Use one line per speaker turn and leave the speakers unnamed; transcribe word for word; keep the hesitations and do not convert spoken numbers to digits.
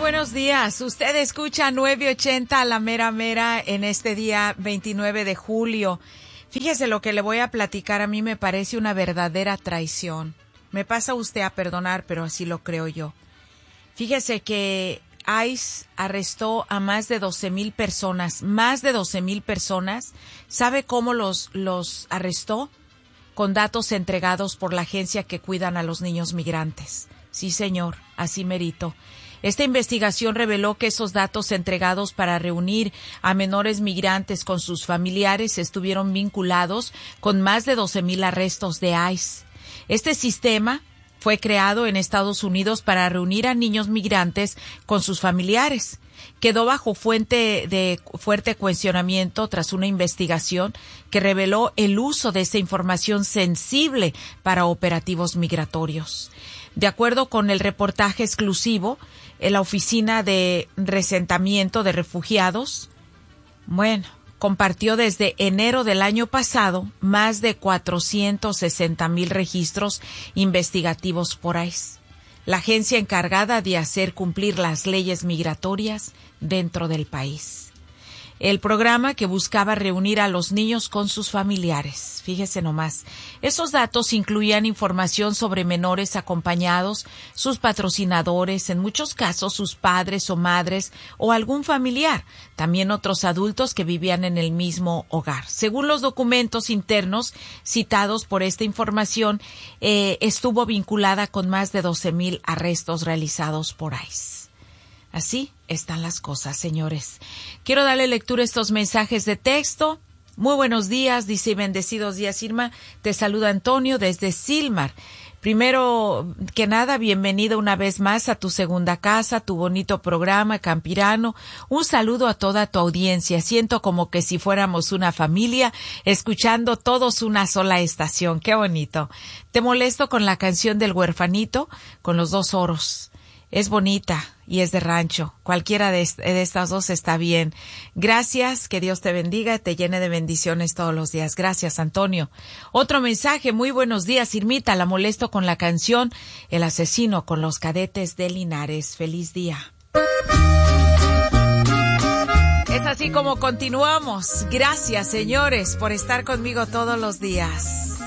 buenos días. Usted escucha nueve ochenta La Mera Mera en este día veintinueve de julio. Fíjese lo que le voy a platicar. A mí me parece una verdadera traición. Me pasa usted a perdonar, pero así lo creo yo. Fíjese que ICE arrestó a más de doce mil personas. Más de doce mil personas. ¿Sabe cómo los, los arrestó? Con datos entregados por la agencia que cuidan a los niños migrantes. Sí, señor, así merito. Esta investigación reveló que esos datos entregados para reunir a menores migrantes con sus familiares estuvieron vinculados con más de doce mil arrestos de ICE. Este sistema fue creado en Estados Unidos para reunir a niños migrantes con sus familiares. Quedó bajo fuente de fuerte cuestionamiento tras una investigación que reveló el uso de esa información sensible para operativos migratorios. De acuerdo con el reportaje exclusivo, en la Oficina de Resentamiento de Refugiados, bueno, compartió desde enero del año pasado más de cuatrocientos sesenta mil registros investigativos por ICE, la agencia encargada de hacer cumplir las leyes migratorias dentro del país. El programa que buscaba reunir a los niños con sus familiares. Fíjese nomás. Esos datos incluían información sobre menores acompañados, sus patrocinadores, en muchos casos sus padres o madres o algún familiar, también otros adultos que vivían en el mismo hogar. Según los documentos internos citados por esta información, eh, estuvo vinculada con más de doce mil arrestos realizados por ICE. Así están las cosas, señores. Quiero darle lectura a estos mensajes de texto. Muy buenos días, dice, bendecidos días, Irma. Te saluda Antonio desde Silmar. Primero que nada, bienvenido una vez más a tu segunda casa, tu bonito programa Campirano. Un saludo a toda tu audiencia. Siento como que si fuéramos una familia, escuchando todos una sola estación. Qué bonito. Te molesto con la canción del huerfanito, con los dos oros. Es bonita y es de rancho. Cualquiera de, est- de estas dos está bien. Gracias, que Dios te bendiga y te llene de bendiciones todos los días. Gracias, Antonio. Otro mensaje, muy buenos días, Irmita. La molesto con la canción El asesino con los cadetes de Linares. Feliz día. Es así como continuamos. Gracias, señores, por estar conmigo todos los días.